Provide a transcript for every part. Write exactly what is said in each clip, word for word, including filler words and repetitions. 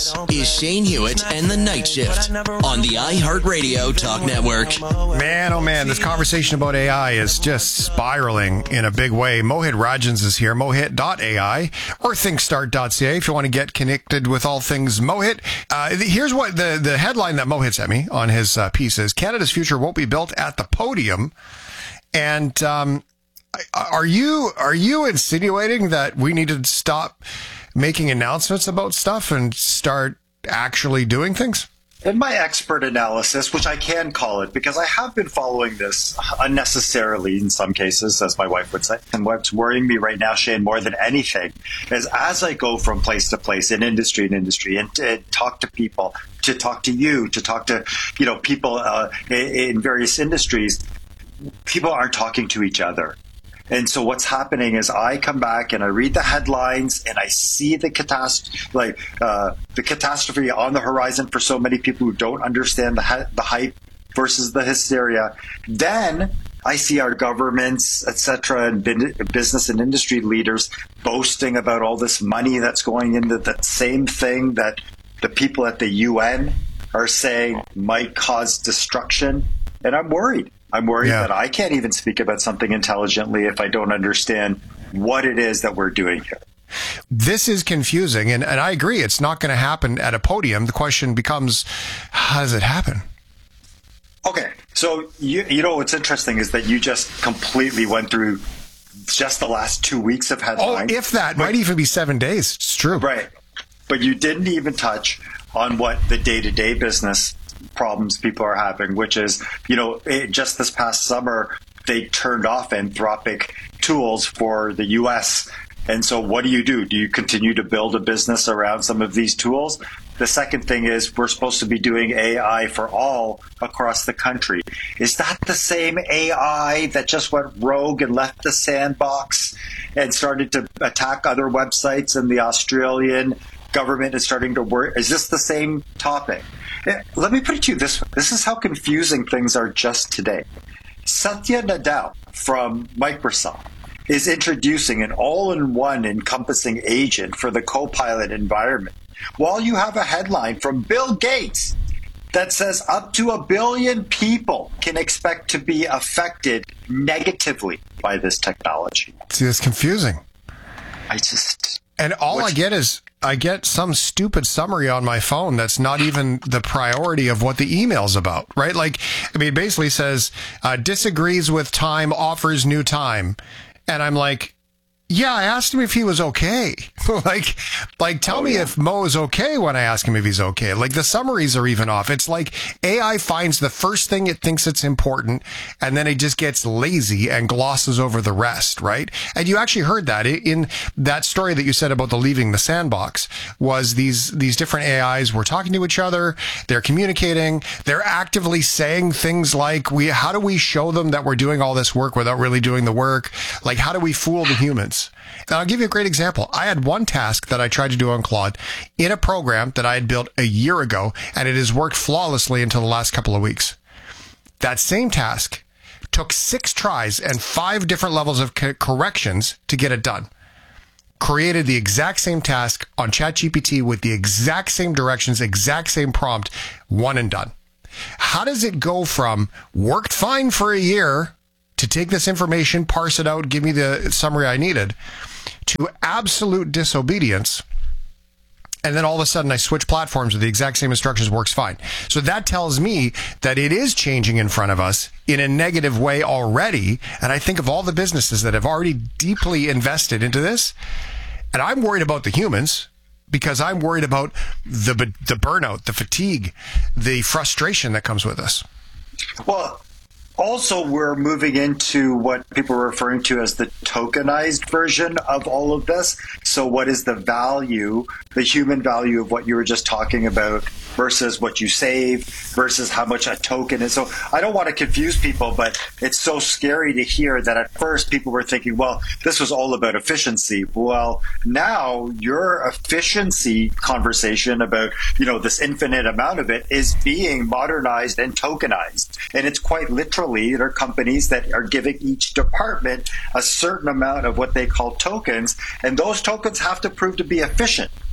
Is Shane Hewitt and the Night Shift on the iHeartRadio Talk Network. Man, oh man, this conversation about A I is just spiraling in a big way. Mohit Rajans is here, mohit dot A I or thinkstart dot C A if you want to get connected with all things Mohit. Uh, here's what the, the headline that Mohit sent me on his uh, piece is, Canada's future won't be built at the podium. And um, are you are you insinuating that we need to stop making announcements about stuff and start actually doing things? In my expert analysis, which I can call it, because I have been following this unnecessarily in some cases, as my wife would say, and what's worrying me right now, Shane, more than anything, is as I go from place to place in industry and industry and to talk to people, to talk to you, to talk to, you know, people uh, in various industries, people aren't talking to each other. And so what's happening is I come back and I read the headlines and I see the catastrophe, like uh, the catastrophe on the horizon for so many people who don't understand the hy- the hype versus the hysteria. Then I see our governments, et cetera, and bin- business and industry leaders boasting about all this money that's going into that same thing that the people at the U N are saying might cause destruction. And I'm worried. I'm worried yeah. that I can't even speak about something intelligently if I don't understand what it is that we're doing here. This is confusing, and, and I agree. It's not going to happen at a podium. The question becomes, how does it happen? Okay, so you, you know what's interesting is that you just completely went through just the last two weeks of headlines. Oh, if that, but, might even be seven days. It's true. Right, but you didn't even touch on what the day-to-day business problems people are having, which is, you know, it, just this past summer, they turned off Anthropic tools for the U S. And so what do you do? Do you continue to build a business around some of these tools? The second thing is we're supposed to be doing A I for all across the country. Is that the same A I that just went rogue and left the sandbox and started to attack other websites, and the Australian government is starting to work? Is this the same topic? Let me put it to you this way. This is how confusing things are just today. Satya Nadella from Microsoft is introducing an all-in-one encompassing agent for the Copilot environment, while you have a headline from Bill Gates that says up to a billion people can expect to be affected negatively by this technology. See, it's confusing. I just... And all I get is, I get some stupid summary on my phone that's not even the priority of what the email's about, right? Like, I mean, it basically says, uh, disagrees with time, offers new time. And I'm like, yeah, I asked him if he was okay. like, like, tell oh, me yeah. if Mo is okay when I ask him if he's okay. Like, the summaries are even off. It's like A I finds the first thing it thinks it's important, and then it just gets lazy and glosses over the rest, right? And you actually heard that in that story that you said about the leaving the sandbox, was these, these different A Is were talking to each other. They're communicating. They're actively saying things like, we, how do we show them that we're doing all this work without really doing the work? Like, how do we fool the humans? And I'll give you a great example. I had one task that I tried to do on Claude in a program that I had built a year ago, and it has worked flawlessly until the last couple of weeks. That same task took six tries and five different levels of co- corrections to get it done. Created the exact same task on ChatGPT with the exact same directions, exact same prompt, one and done. How does it go from worked fine for a year to take this information, parse it out, give me the summary I needed, to absolute disobedience, and then all of a sudden I switch platforms with the exact same instructions, works fine. So that tells me that it is changing in front of us in a negative way already. And I think of all the businesses that have already deeply invested into this, and I'm worried about the humans, because I'm worried about the the burnout, the fatigue, the frustration that comes with us. Well, also, we're moving into what people are referring to as the tokenized version of all of this. So what is the value, the human value of what you were just talking about versus what you save versus how much a token is? So I don't want to confuse people, but it's so scary to hear that at first people were thinking, well, this was all about efficiency. Well, now your efficiency conversation about, you know, this infinite amount of it is being modernized and tokenized. And it's quite literally, there are companies that are giving each department a certain amount of what they call tokens, and those tokens have to prove to be efficient.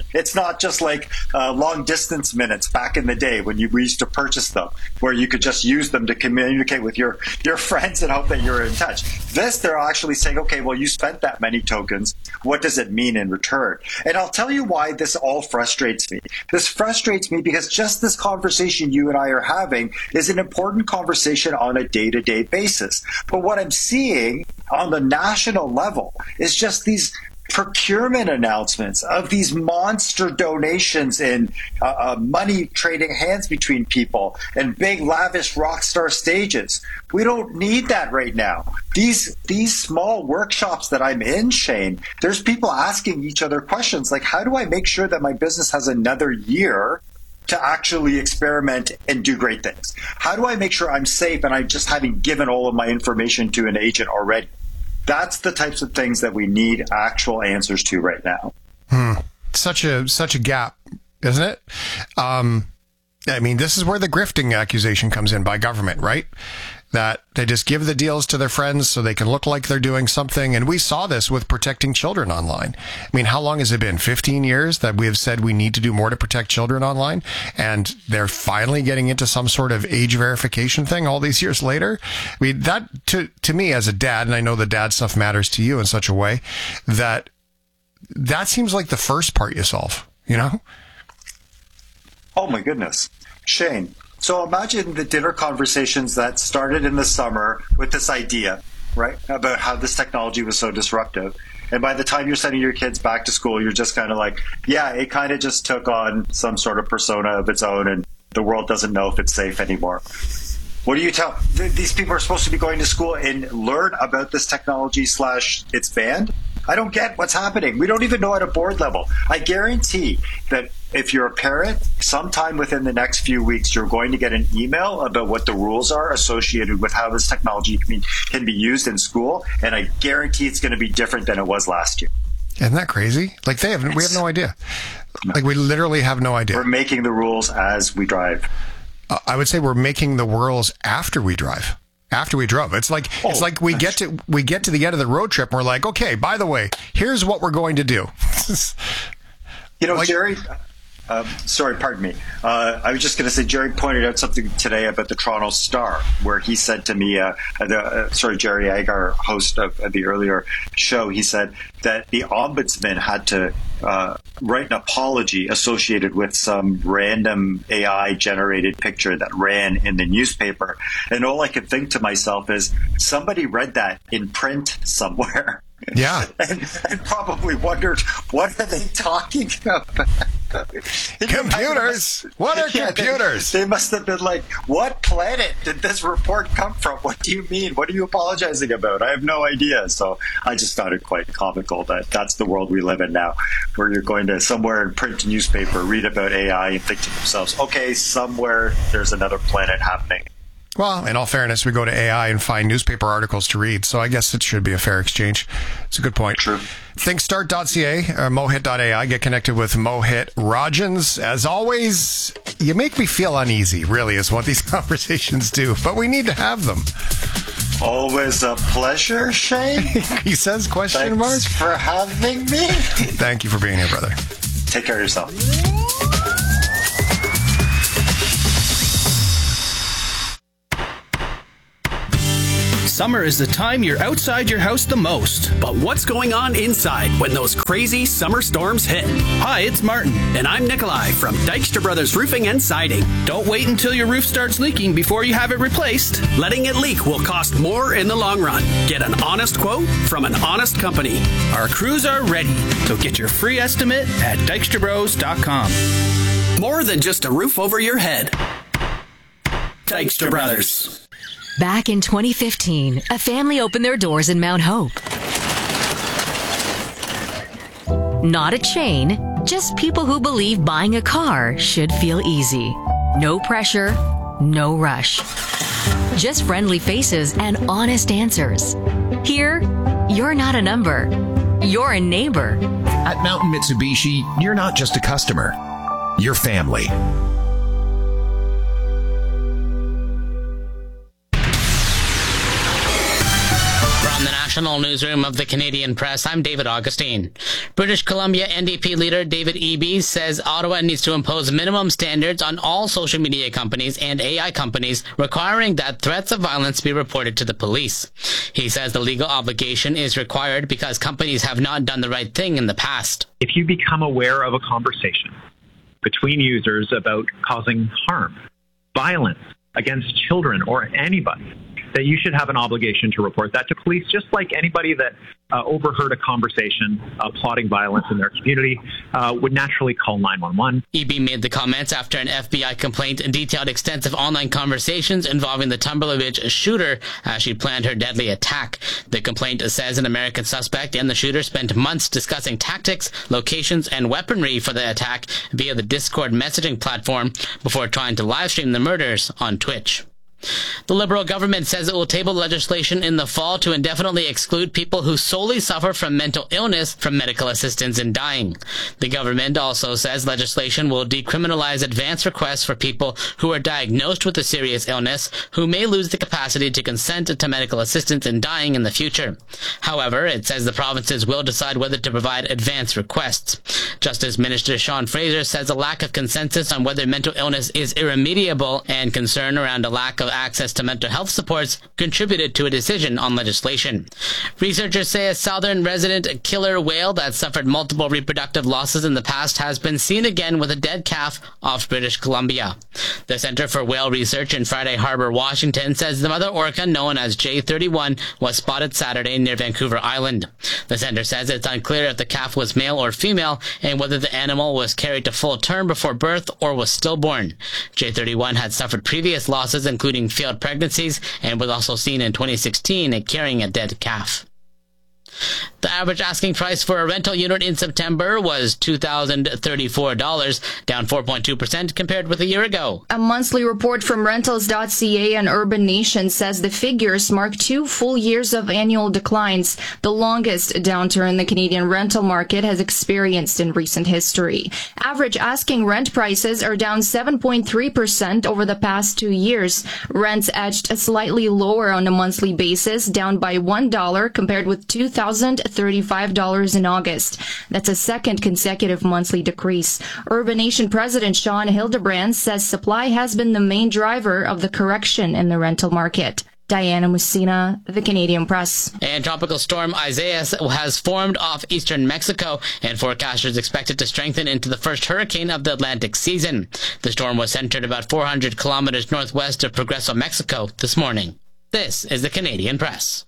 It's not just like uh, long distance minutes back in the day when you used to purchase them, where you could just use them to communicate with your, your friends and hope that you're in touch. This, they're actually saying, okay, well, you spent that many tokens. What does it mean in return? And I'll tell you why this all frustrates me. This frustrates me because just this conversation you and I are having is an important conversation on a day-to-day basis. But what I'm seeing on the national level is just these procurement announcements of these monster donations in uh, uh, money trading hands between people and big lavish rock star stages. We don't need that right now. These these small workshops that I'm in, Shane, there's people asking each other questions like, how do I make sure that my business has another year to actually experiment and do great things? How do I make sure I'm safe and I just haven't given all of my information to an agent already? That's the types of things that we need actual answers to right now. Hmm. Such a such a gap, isn't it? Um, I mean, this is where the grifting accusation comes in by government, right? That they just give the deals to their friends so they can look like they're doing something. And we saw this with protecting children online. I mean, how long has it been? fifteen years that we have said we need to do more to protect children online. And they're finally getting into some sort of age verification thing all these years later. I mean, that to, to me as a dad, and I know the dad stuff matters to you in such a way that that seems like the first part you solve, you know? Oh my goodness. Shane. So imagine the dinner conversations that started in the summer with this idea, right, about how this technology was so disruptive. And by the time you're sending your kids back to school, you're just kind of like, yeah, it kind of just took on some sort of persona of its own, and the world doesn't know if it's safe anymore. What do you tell? These people are supposed to be going to school and learn about this technology slash it's banned? I don't get what's happening. We don't even know at a board level. I guarantee that if you're a parent, sometime within the next few weeks, you're going to get an email about what the rules are associated with how this technology can be, can be used in school. And I guarantee it's going to be different than it was last year. Isn't that crazy? Like they have, we have no idea. Like we literally have no idea. We're making the rules as we drive. Uh, I would say we're making the rules after we drive. After we drove. It's like oh, it's like we get to we get to the end of the road trip and we're like, okay, by the way, here's what we're going to do. You know, like, Jerry, uh, sorry, pardon me. Uh, I was just going to say, Jerry pointed out something today about the Toronto Star, where he said to me, uh, the, uh, sorry, Jerry Agar, host of, of the earlier show, he said that the ombudsman had to uh, write an apology associated with some random A I-generated picture that ran in the newspaper. And all I could think to myself is, somebody read that in print somewhere. Yeah. And, and probably wondered, what are they talking about? Computers? What are yeah, computers? They, they must have been like, what planet did this report come from? What do you mean? What are you apologizing about? I have no idea. So I just found it quite comical that that's the world we live in now, where you're going to somewhere and print a newspaper, read about A I, and think to themselves, okay, somewhere there's another planet happening. Well, in all fairness, we go to A I and find newspaper articles to read, so I guess it should be a fair exchange. It's a good point. True. thinkstart dot c a, or mohit dot a i. Get connected with Mohit Rajans. As always, you make me feel uneasy, really, is what these conversations do, but we need to have them. Always a pleasure, Shane. He says question marks. Thanks for having me. Thank you for being here, brother. Take care of yourself. Summer is the time you're outside your house the most. But what's going on inside when those crazy summer storms hit? Hi, it's Martin. And I'm Nikolai from Dykstra Brothers Roofing and Siding. Don't wait until your roof starts leaking before you have it replaced. Letting it leak will cost more in the long run. Get an honest quote from an honest company. Our crews are ready, so get your free estimate at dykstra bros dot com. More than just a roof over your head. Dykstra Brothers. Back in twenty fifteen, a family opened their doors in Mount Hope. Not a chain, just people who believe buying a car should feel easy. No pressure, no rush. Just friendly faces and honest answers. Here, you're not a number. You're a neighbor. At Mountain Mitsubishi, you're not just a customer. You're family. From the national newsroom of the Canadian Press, I'm David Augustine. British Columbia N D P leader David Eby says Ottawa needs to impose minimum standards on all social media companies and A I companies, requiring that threats of violence be reported to the police. He says the legal obligation is required because companies have not done the right thing in the past. If you become aware of a conversation between users about causing harm, violence against children or anybody, that you should have an obligation to report that to police, just like anybody that uh, overheard a conversation uh, plotting violence in their community uh, would naturally call nine one one. Eby made the comments after an F B I complaint detailed extensive online conversations involving the Tumbler Ridge shooter as she planned her deadly attack. The complaint says an American suspect and the shooter spent months discussing tactics, locations, and weaponry for the attack via the Discord messaging platform before trying to livestream the murders on Twitch. The Liberal government says it will table legislation in the fall to indefinitely exclude people who solely suffer from mental illness from medical assistance in dying. The government also says legislation will decriminalize advance requests for people who are diagnosed with a serious illness who may lose the capacity to consent to medical assistance in dying in the future. However, it says the provinces will decide whether to provide advance requests. Justice Minister Sean Fraser says a lack of consensus on whether mental illness is irremediable and concern around a lack of access to mental health supports contributed to a decision on legislation. Researchers say a southern resident killer whale that suffered multiple reproductive losses in the past has been seen again with a dead calf off British Columbia. The Center for Whale Research in Friday Harbor, Washington, says the mother orca, known as J thirty-one, was spotted Saturday near Vancouver Island. The center says it's unclear if the calf was male or female and whether the animal was carried to full term before birth or was stillborn. J thirty-one had suffered previous losses, including failed pregnancies, and was also seen in twenty sixteen carrying a dead calf. The average asking price for a rental unit in September was two thousand thirty-four dollars, down four point two percent compared with a year ago. A monthly report from Rentals dot C A and Urban Nation says the figures mark two full years of annual declines, the longest downturn the Canadian rental market has experienced in recent history. Average asking rent prices are down seven point three percent over the past two years. Rents edged slightly lower on a monthly basis, down by one dollar compared with two thousand thirty-five dollars in August. That's a second consecutive monthly decrease. Urban Nation President Sean Hildebrand says supply has been the main driver of the correction in the rental market. Diana Messina, The Canadian Press. And Tropical Storm Isaias has formed off eastern Mexico, and forecasters expect it to strengthen into the first hurricane of the Atlantic season. The storm was centered about four hundred kilometers northwest of Progreso, Mexico this morning. This is The Canadian Press.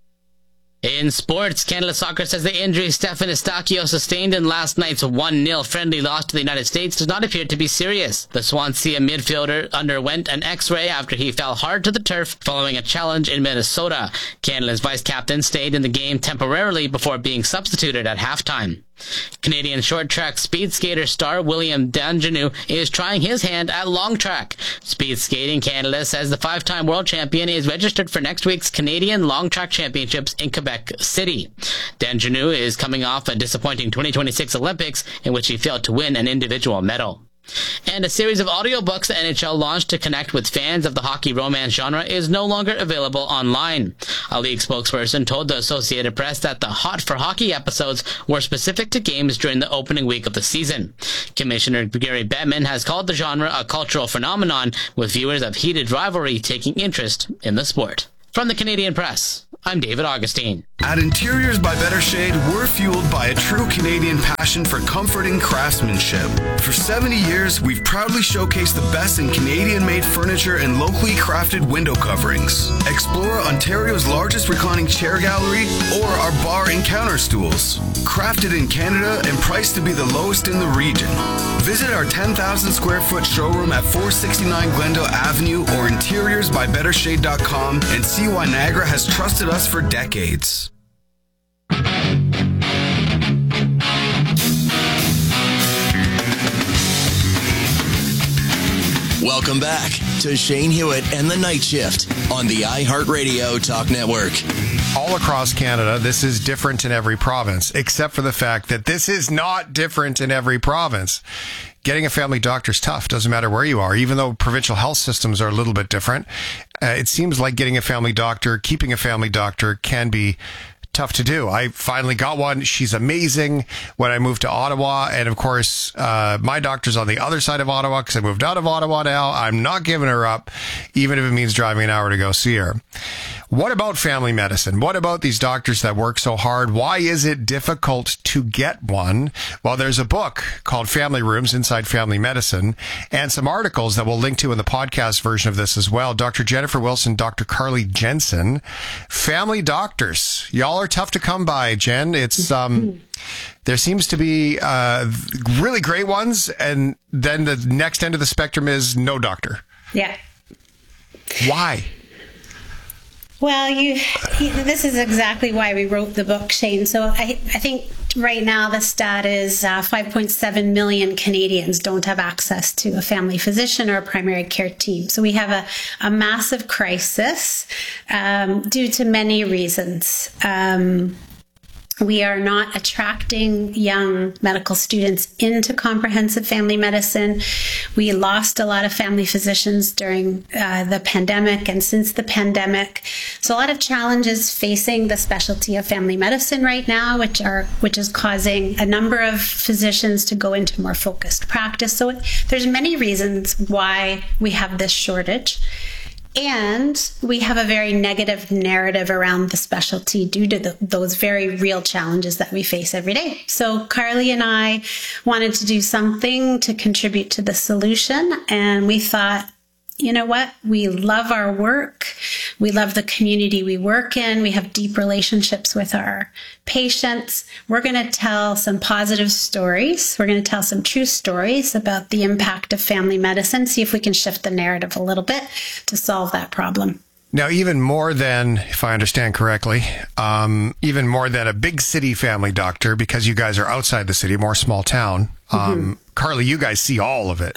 In sports, Canada Soccer says the injury Stefan Eustaquio sustained in last night's one nil friendly loss to the United States does not appear to be serious. The Swansea midfielder underwent an X-ray after he fell hard to the turf following a challenge in Minnesota. Canada's vice-captain stayed in the game temporarily before being substituted at halftime. Canadian short track speed skater star William Danjanu is trying his hand at long track. Speed Skating Canada says the five-time world champion is registered for next week's Canadian Long Track Championships in Quebec City. Danjanu is coming off a disappointing twenty twenty-six Olympics in which he failed to win an individual medal. And a series of audiobooks the N H L launched to connect with fans of the hockey romance genre is no longer available online. A league spokesperson told the Associated Press that the Hot for Hockey episodes were specific to games during the opening week of the season. Commissioner Gary Bettman has called the genre a cultural phenomenon, with viewers of heated rivalry taking interest in the sport. From the Canadian Press, I'm David Augustine. At Interiors by Better Shade, we're fueled by a true Canadian passion for comforting craftsmanship. For seventy years, we've proudly showcased the best in Canadian-made furniture and locally crafted window coverings. Explore Ontario's largest reclining chair gallery or our bar and counter stools. Crafted in Canada and priced to be the lowest in the region. Visit our ten thousand square foot showroom at four sixty-nine Glendale Avenue or interiors by better shade dot com and see why Niagara has trusted us for decades. Welcome back to Shane Hewitt and the Night Shift on the iHeartRadio Talk Network. All across Canada, this is different in every province, except for the fact that this is not different in every province. Getting a family doctor is tough. Doesn't matter where you are. Even though provincial health systems are a little bit different, uh, it seems like getting a family doctor, keeping a family doctor can be tough to do. I finally got one. She's amazing when I moved to Ottawa. And of course, uh, my doctor's on the other side of Ottawa because I moved out of Ottawa now. I'm not giving her up, even if it means driving an hour to go see her. What about family medicine? What about these doctors that work so hard? Why is it difficult to get one? Well, there's a book called Family Rooms Inside Family Medicine and some articles that we'll link to in the podcast version of this as well. Doctor Jennifer Wilson, Doctor Carly Jensen, family doctors. Y'all are tough to come by, Jen. It's, um, there seems to be, uh, really great ones. And then the next end of the spectrum is no doctor. Yeah. Why? Well, you, this is exactly why we wrote the book, Shane. So I, I think right now the stat is uh, five point seven million Canadians don't have access to a family physician or a primary care team. So we have a, a massive crisis um, due to many reasons. Um, We are not attracting young medical students into comprehensive family medicine. We lost a lot of family physicians during uh, the pandemic and since the pandemic. So a lot of challenges facing the specialty of family medicine right now, which are which is causing a number of physicians to go into more focused practice. So there's many reasons why we have this shortage. And we have a very negative narrative around the specialty due to the, those very real challenges that we face every day. So Carly and I wanted to do something to contribute to the solution. And we thought, you know what? We love our work. We love the community we work in. We have deep relationships with our patients. We're going to tell some positive stories. We're going to tell some true stories about the impact of family medicine, see if we can shift the narrative a little bit to solve that problem. Now, even more than, if I understand correctly, um, even more than a big city family doctor, because you guys are outside the city, more small town. Um, mm-hmm. Carly, you guys see all of it.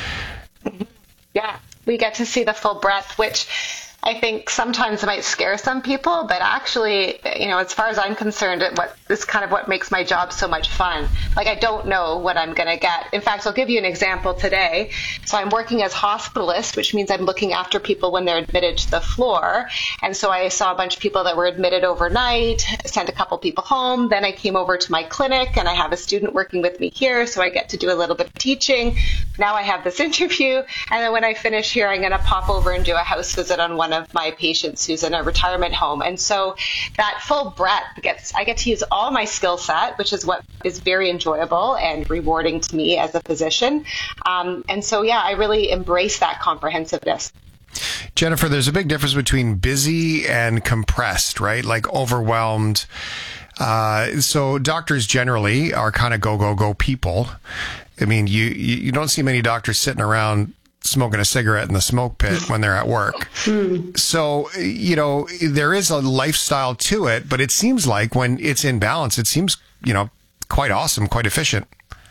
Yeah. We get to see the full breadth, which I think sometimes might scare some people, but actually, you know, as far as I'm concerned, it what is kind of what makes my job so much fun. Like, I don't know what I'm going to get. In fact, I'll give you an example today. So I'm working as hospitalist, which means I'm looking after people when they're admitted to the floor. And so I saw a bunch of people that were admitted overnight, sent a couple people home. Then I came over to my clinic and I have a student working with me here. So I get to do a little bit of teaching. Now I have this interview. And then when I finish here, I'm going to pop over and do a house visit on one of my patients who's in a retirement home. And so that full breadth gets, I get to use all my skill set, which is what is very enjoyable and rewarding to me as a physician. Um, and so, yeah, I really embrace that comprehensiveness. Jennifer, there's a big difference between busy and compressed, right? Like overwhelmed. Uh, so doctors generally are kind of go, go, go people. I mean, you, you, you don't see many doctors sitting around smoking a cigarette in the smoke pit when they're at work. So, you know, there is a lifestyle to it, but it seems like when it's in balance, it seems, you know, quite awesome, quite efficient.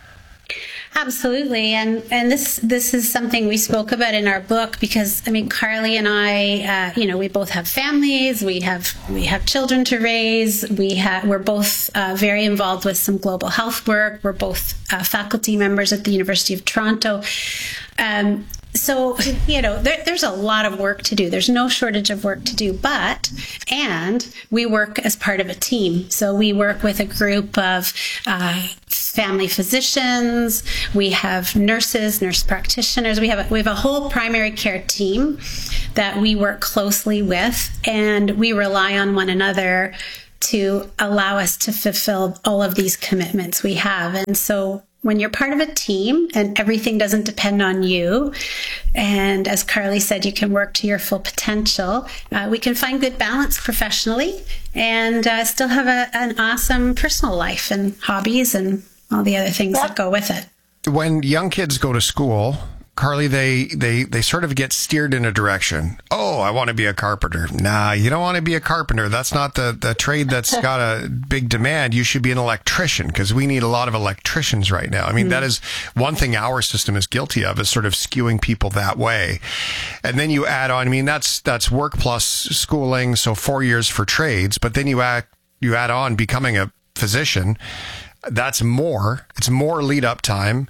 Absolutely. And and this this is something we spoke about in our book because, I mean, Carly and I, uh, you know, we both have families, we have we have children to raise, we have, we're both uh, very involved with some global health work. We're both uh, faculty members at the University of Toronto. Um, So, you know, there, there's a lot of work to do. There's no shortage of work to do, but, and we work as part of a team. So we work with a group of uh, family physicians. We have nurses, nurse practitioners. We have a, we have a whole primary care team that we work closely with, and we rely on one another to allow us to fulfill all of these commitments we have. And so when you're part of a team and everything doesn't depend on you, and as Carly said, you can work to your full potential, uh, we can find good balance professionally and uh, still have a, an awesome personal life and hobbies and all the other things that go with it. When young kids go to school, Carly, they, they, they sort of get steered in a direction. Oh, I want to be a carpenter. Nah, you don't want to be a carpenter. That's not the, the trade that's got a big demand. You should be an electrician because we need a lot of electricians right now. I mean, mm. that is one thing our system is guilty of, is sort of skewing people that way. And then you add on, I mean, that's, that's work plus schooling. So four years for trades, but then you add, you add on becoming a physician. That's more, it's more lead up time.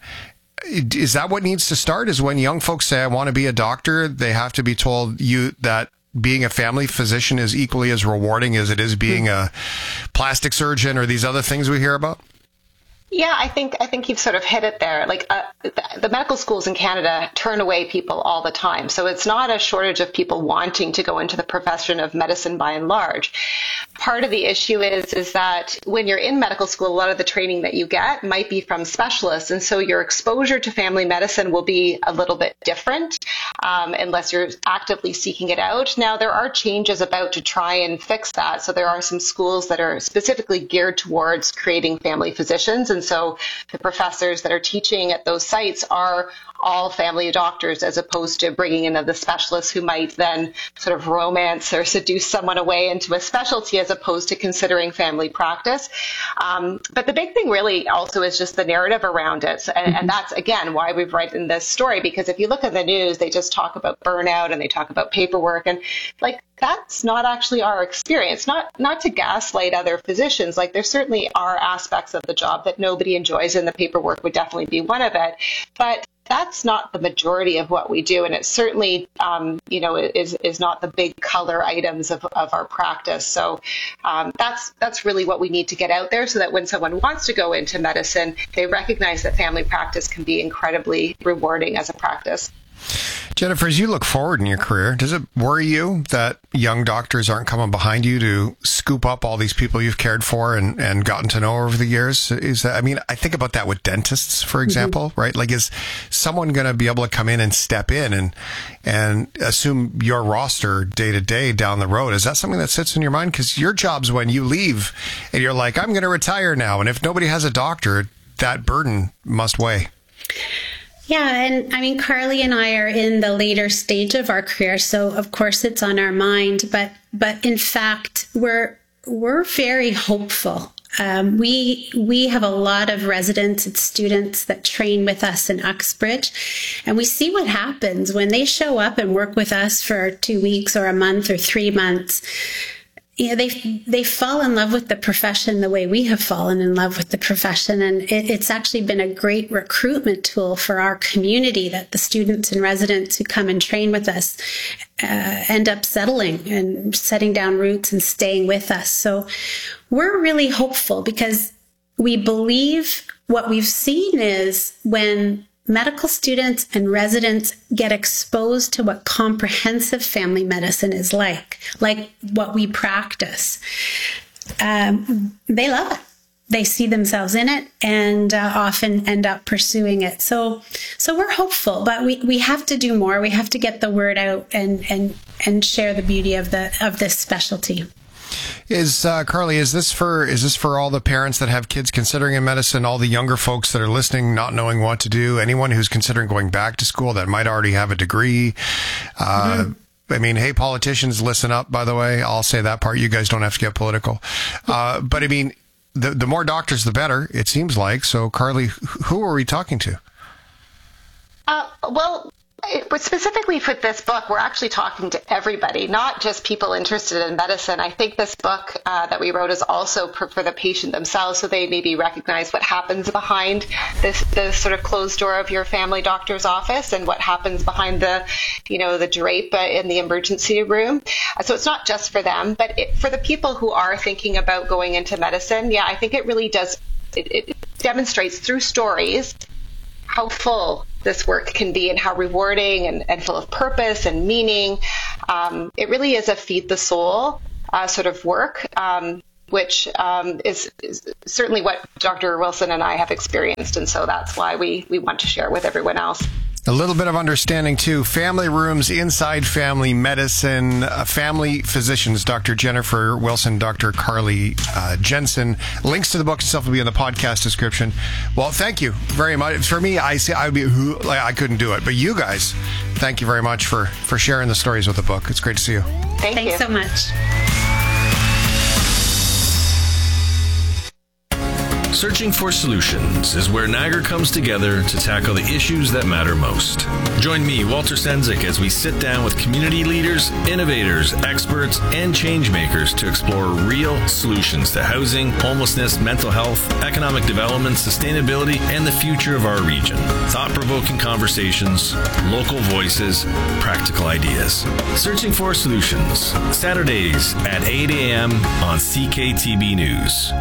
Is that what needs to start? Is when young folks say, I want to be a doctor, they have to be told you that being a family physician is equally as rewarding as it is being a plastic surgeon or these other things we hear about? Yeah, I think I think you've sort of hit it there. Like uh, the, the medical schools in Canada turn away people all the time. So it's not a shortage of people wanting to go into the profession of medicine by and large. Part of the issue is is that when you're in medical school, a lot of the training that you get might be from specialists. And so your exposure to family medicine will be a little bit different um, unless you're actively seeking it out. Now, there are changes about to try and fix that. So there are some schools that are specifically geared towards creating family physicians. And so the professors that are teaching at those sites are all family doctors, as opposed to bringing in the specialists who might then sort of romance or seduce someone away into a specialty, as opposed to considering family practice. Um, but the big thing really also is just the narrative around it. And, and that's, again, why we've written this story, because if you look at the news, they just talk about burnout and they talk about paperwork, and like, that's not actually our experience. Not not to gaslight other physicians. Like, there certainly are aspects of the job that nobody enjoys, and the paperwork would definitely be one of it. But that's not the majority of what we do, and it certainly, um, you know, is is not the big color items of, of our practice. So um, that's that's really what we need to get out there, so that when someone wants to go into medicine, they recognize that family practice can be incredibly rewarding as a practice. Jennifer, as you look forward in your career, does it worry you that young doctors aren't coming behind you to scoop up all these people you've cared for and, and gotten to know over the years? Is that, I mean, I think about that with dentists, for example, mm-hmm. right? Like, is someone going to be able to come in and step in and and assume your roster day to day down the road? Is that something that sits in your mind? Because your job's when you leave and you're like, I'm going to retire now. And if nobody has a doctor, that burden must weigh. Yeah, and I mean, Carly and I are in the later stage of our career, so of course it's on our mind. But but in fact, we're we're very hopeful. Um, we we have a lot of residents and students that train with us in Uxbridge, and we see what happens when they show up and work with us for two weeks or a month or three months. You know, they they fall in love with the profession the way we have fallen in love with the profession. And it, it's actually been a great recruitment tool for our community, that the students and residents who come and train with us uh, end up settling and setting down roots and staying with us. So we're really hopeful, because we believe what we've seen is when medical students and residents get exposed to what comprehensive family medicine is like, like what we practice, um, they love it. They see themselves in it, and uh, often end up pursuing it. So, so we're hopeful, but we, we have to do more. We have to get the word out and, and, and share the beauty of the of this specialty. Is uh, Carly, is this for is this for all the parents that have kids considering in medicine, all the younger folks that are listening, not knowing what to do, anyone who's considering going back to school that might already have a degree? Uh, mm-hmm. I mean, hey, politicians, listen up, by the way. I'll say that part. You guys don't have to get political. Uh, but I mean, the, the more doctors, the better, it seems like. So, Carly, who are we talking to? Uh, well... It, specifically for this book, we're actually talking to everybody, not just people interested in medicine. I think this book uh, that we wrote is also for, for the patient themselves, so they maybe recognize what happens behind this, this sort of closed door of your family doctor's office, and what happens behind the, you know, the drape in the emergency room. So it's not just for them, but it, for the people who are thinking about going into medicine, yeah, I think it really does. It, it demonstrates through stories how full this work can be, and how rewarding and, and full of purpose and meaning. Um, it really is a feed the soul uh, sort of work, um, which um, is, is certainly what Doctor Wilson and I have experienced. And so that's why we, we want to share it with everyone else. A little bit of understanding, too. Family rooms, inside family medicine, uh, family physicians, Doctor Jennifer Wilson, Doctor Carly uh, Jensen. Links to the book itself will be in the podcast description. Well, thank you very much. For me, I say I would be like I couldn't do it, but you guys, thank you very much for for sharing the stories with the book. It's great to see you. Thank Thanks you so much. Searching for Solutions is where Niagara comes together to tackle the issues that matter most. Join me, Walter Senzik, as we sit down with community leaders, innovators, experts, and change makers to explore real solutions to housing, homelessness, mental health, economic development, sustainability, and the future of our region. Thought-provoking conversations, local voices, practical ideas. Searching for Solutions, Saturdays at eight a.m. on C K T B News.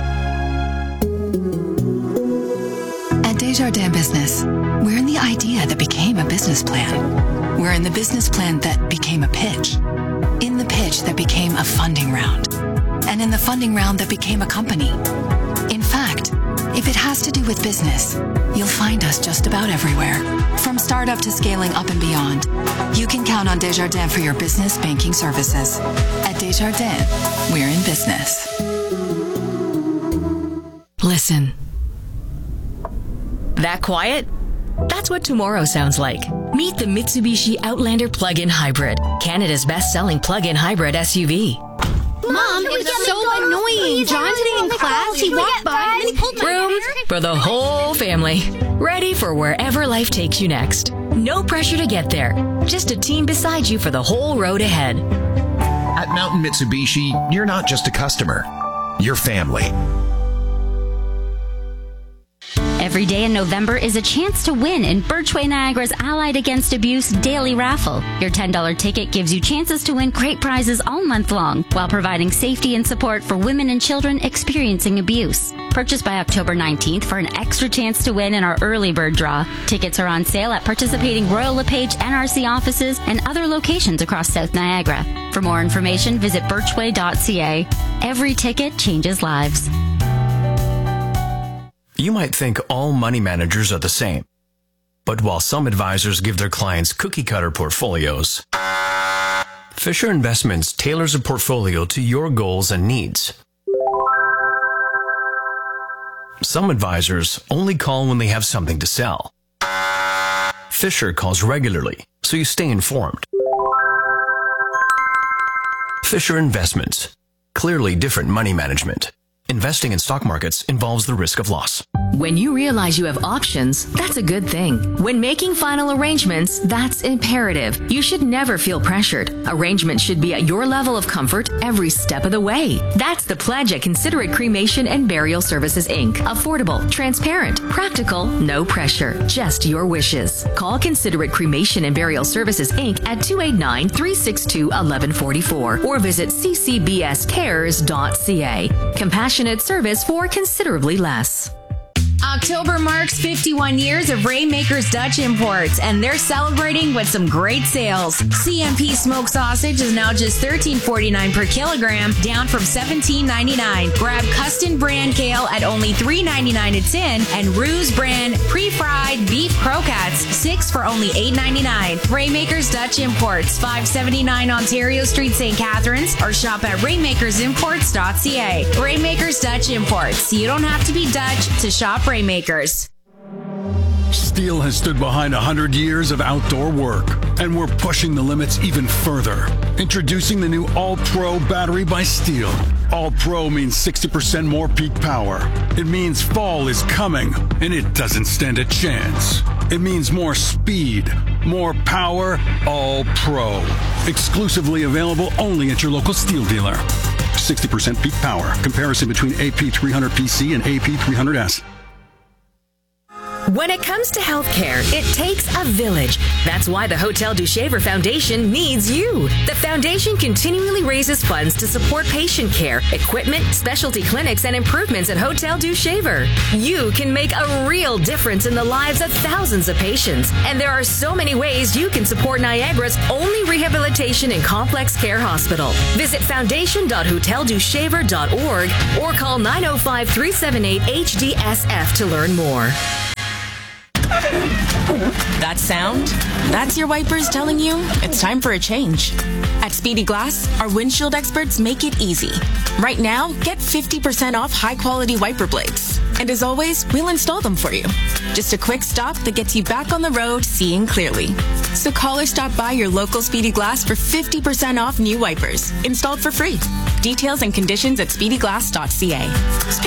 At Desjardins Business, we're in the idea that became a business plan. We're in the business plan that became a pitch. In the pitch that became a funding round. And in the funding round that became a company. In fact, if it has to do with business, you'll find us just about everywhere. From startup to scaling up and beyond, you can count on Desjardins for your business banking services. At Desjardins, we're in business. Listen. That quiet? That's what tomorrow sounds like. Meet the Mitsubishi Outlander Plug-in Hybrid, Canada's best-selling plug-in hybrid S U V. Mom, it was so annoying. John today in class, he walked by and he pulled my Room hair. for the whole family. Ready for wherever life takes you next. No pressure to get there. Just a team beside you for the whole road ahead. At Mountain Mitsubishi, you're not just a customer. You're family. Every day in November is a chance to win in Birchway Niagara's Allied Against Abuse Daily Raffle. Your ten dollars ticket gives you chances to win great prizes all month long while providing safety and support for women and children experiencing abuse. Purchase by October nineteenth for an extra chance to win in our early bird draw. Tickets are on sale at participating Royal LePage N R C offices and other locations across South Niagara. For more information, visit birchway dot c a. Every ticket changes lives. You might think all money managers are the same. But while some advisors give their clients cookie-cutter portfolios, Fisher Investments tailors a portfolio to your goals and needs. Some advisors only call when they have something to sell. Fisher calls regularly, so you stay informed. Fisher Investments. Clearly different money management. Investing in stock markets involves the risk of loss. When you realize you have options, that's a good thing. When making final arrangements, that's imperative. You should never feel pressured. Arrangements should be at your level of comfort every step of the way. That's the pledge at Considerate Cremation and Burial Services, Incorporated. Affordable, transparent, practical, no pressure, just your wishes. Call Considerate Cremation and Burial Services, Incorporated at two eight nine, three six two, one one four four or visit c c b s cares dot c a. Compassionate service for considerably less. October marks fifty-one years of Rainmakers Dutch Imports, and they're celebrating with some great sales. C M P smoked sausage is now just thirteen forty-nine per kilogram, down from seventeen ninety-nine. Grab Custom brand kale at only three ninety-nine a tin, and Ruse brand pre-fried beef croquettes, six for only eight ninety-nine. Rainmakers Dutch Imports, five seventy-nine Ontario Street, Saint Catharines, or shop at rainmakers imports dot c a. Rainmakers Dutch Imports. You don't have to be Dutch to shop Rainmakers. Steel has stood behind one hundred years of outdoor work, and we're pushing the limits even further. Introducing the new All-Pro battery by Steel. All-Pro means sixty percent more peak power. It means fall is coming, and it doesn't stand a chance. It means more speed, more power, All-Pro. Exclusively available only at your local Steel dealer. sixty percent peak power. Comparison between A P three hundred P C and A P three hundred S. When it comes to healthcare, it takes a village. That's why the Hotel du Shaver Foundation needs you. The foundation continually raises funds to support patient care, equipment, specialty clinics, and improvements at Hotel du Shaver. You can make a real difference in the lives of thousands of patients. And there are so many ways you can support Niagara's only rehabilitation and complex care hospital. Visit foundation dot hotel du shaver dot org or call nine oh five, three seven eight, H D S F to learn more. That sound? That's your wipers telling you it's time for a change. At Speedy Glass, our windshield experts make it easy. Right now, get fifty percent off high-quality wiper blades. And as always, we'll install them for you. Just a quick stop that gets you back on the road seeing clearly. So call or stop by your local Speedy Glass for fifty percent off new wipers, installed for free. Details and conditions at speedy glass dot c a.